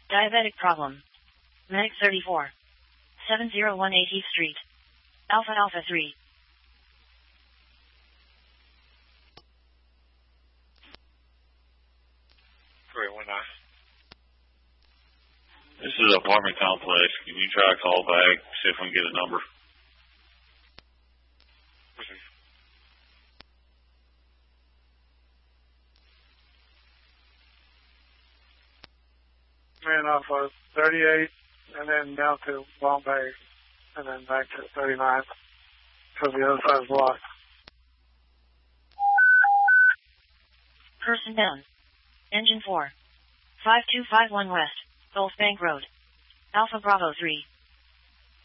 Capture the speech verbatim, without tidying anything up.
Diabetic problem. Medic thirty-four. seven oh one eightieth Street. Alpha Alpha three. three one nine. This is an apartment complex. Can you try to call back, see if we can get a number? Ran off of thirty-eight and then down to Long Bay and then back to thirty-nine. So the other side is blocked. Person down. Engine four. five two five one West, Gulf Bank Road. Alpha Bravo three.